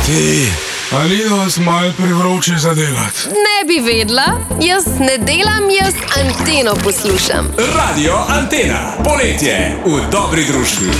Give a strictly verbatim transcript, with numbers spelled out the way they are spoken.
Ti, ali vas malo privroče zadelati? Ne bi vedla, jaz ne delam, jaz Anteno poslušam. Radio Antena, poletje v dobri družbi.